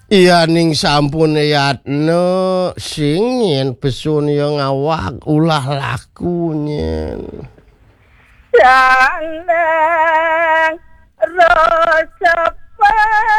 Iya ning sampun Yatno sing yen besun yo ngawak ulah laku nyen. Jane